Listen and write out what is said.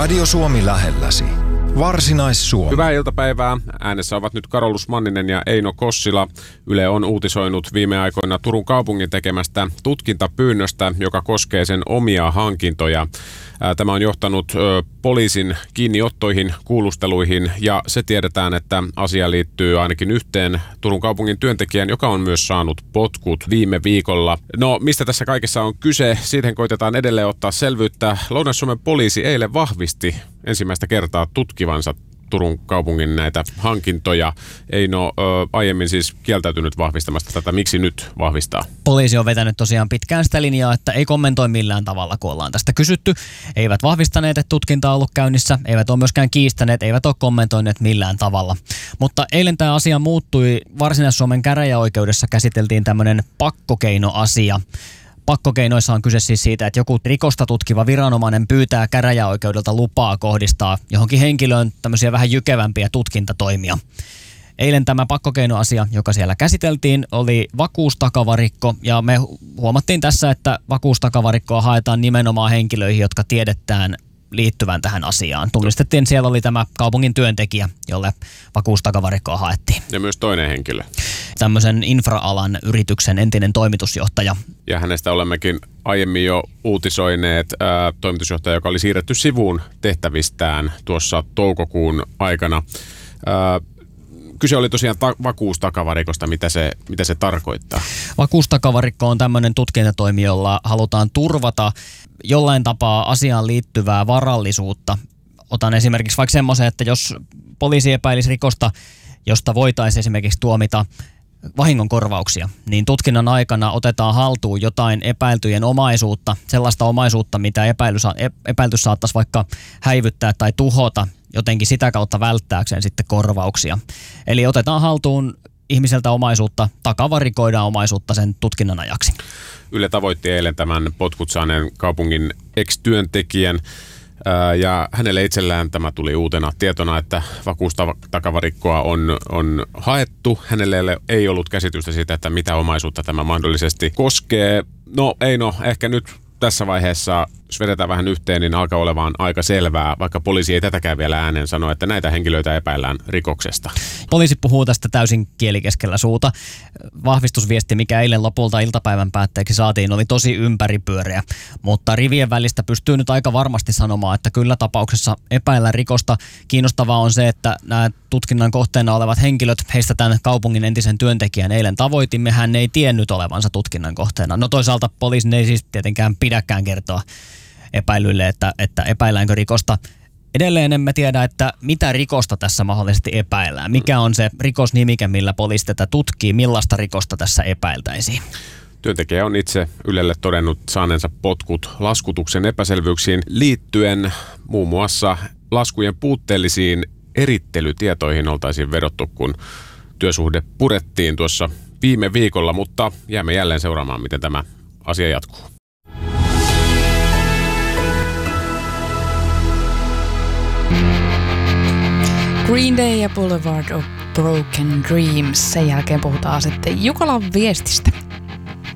Radio Suomi lähelläsi. Varsinais-Suomi. Hyvää iltapäivää. Äänessä ovat nyt Carolus Manninen ja Eino Kossila. Yle on uutisoinut viime aikoina Turun kaupungin tekemästä tutkintapyynnöstä, joka koskee sen omia hankintoja. Tämä on johtanut poliisin kiinniottoihin, kuulusteluihin ja se tiedetään, että asia liittyy ainakin yhteen Turun kaupungin työntekijän, joka on myös saanut potkut viime viikolla. No, mistä tässä kaikessa on kyse? Siihen koitetaan edelleen ottaa selvyyttä. Lounais-Suomen poliisi eilen vahvisti ensimmäistä kertaa tutkivansa Turun kaupungin näitä hankintoja. Eino aiemmin siis kieltäytynyt vahvistamasta tätä. Miksi nyt vahvistaa? Poliisi on vetänyt tosiaan pitkään sitä linjaa, että ei kommentoi millään tavalla, kun ollaan tästä kysytty. Eivät vahvistaneet, että tutkinta on ollut käynnissä, eivät ole myöskään kiistäneet, eivät ole kommentoineet millään tavalla. Mutta eilen tämä asia muuttui. Varsinais-Suomen käräjäoikeudessa käsiteltiin tämmöinen pakkokeinoasia. Pakkokeinoissa on kyse siis siitä, että joku rikosta tutkiva viranomainen pyytää käräjäoikeudelta lupaa kohdistaa johonkin henkilöön tämmöisiä vähän jykevämpiä tutkintatoimia. Eilen tämä pakkokeinoasia, joka siellä käsiteltiin, oli vakuustakavarikko ja me huomattiin tässä, että vakuustakavarikkoa haetaan nimenomaan henkilöihin, jotka tiedetään liittyvän tähän asiaan. Tunnistettiin, siellä oli tämä kaupungin työntekijä, jolle vakuustakavarikkoa haettiin. Ja myös toinen henkilö. Tämmöisen infra-alan yrityksen entinen toimitusjohtaja. Ja hänestä olemmekin aiemmin jo uutisoineet toimitusjohtaja, joka oli siirretty sivuun tehtävistään tuossa toukokuun aikana. Kyse oli tosiaan vakuustakavarikosta, mitä se tarkoittaa. Vakuustakavarikko on tämmöinen tutkintatoimi, jolla halutaan turvata jollain tapaa asiaan liittyvää varallisuutta. Otan esimerkiksi vaikka semmoisen, että jos poliisi epäilisi rikosta, josta voitaisiin esimerkiksi tuomita vahingonkorvauksia, niin tutkinnan aikana otetaan haltuun jotain epäiltyjen omaisuutta, sellaista omaisuutta, mitä epäilty saattaisi vaikka häivyttää tai tuhota, jotenkin sitä kautta välttääkseen sitten korvauksia. Eli otetaan haltuun ihmiseltä omaisuutta, takavarikoidaan omaisuutta sen tutkinnan ajaksi. Yle tavoitti eilen tämän potkut saaneen kaupungin ex-työntekijän ja hänelle itsellään tämä tuli uutena tietona, että vakuustakavarikkoa on haettu. Hänelle ei ollut käsitystä siitä, että mitä omaisuutta tämä mahdollisesti koskee. No Eino, ehkä nyt tässä vaiheessa, jos vedetään vähän yhteen, niin alkaa olemaan aika selvää, vaikka poliisi ei tätäkään vielä ääneen sano, että näitä henkilöitä epäillään rikoksesta. Poliisi puhuu tästä täysin kielikeskellä suuta. Vahvistusviesti, mikä eilen lopulta iltapäivän päätteeksi saatiin, oli tosi ympäripyöreä, mutta rivien välistä pystyy nyt aika varmasti sanomaan, että kyllä tapauksessa epäillään rikosta. Kiinnostavaa on se, että nämä tutkinnan kohteena olevat henkilöt, heistä tämän kaupungin entisen työntekijän eilen tavoitimme, hän ei tiennyt olevansa tutkinnan kohteena. No toisaalta poliisin ei siis tietenkään pidäkään kertoa epäilyille, että epäilläänkö rikosta. Edelleen emme tiedä, että mitä rikosta tässä mahdollisesti epäillään. Mikä on se rikosnimike, millä poliisi tätä tutkii, millaista rikosta tässä epäiltäisiin. Työntekijä on itse Ylelle todennut saaneensa potkut laskutuksen epäselvyyksiin liittyen. Muun muassa laskujen puutteellisiin erittelytietoihin oltaisiin vedottu, kun työsuhde purettiin tuossa viime viikolla, mutta jäämme jälleen seuraamaan, miten tämä asia jatkuu. Green Day ja Boulevard of Broken Dreams. Sen jälkeen puhutaan sitten Jukolan viestistä.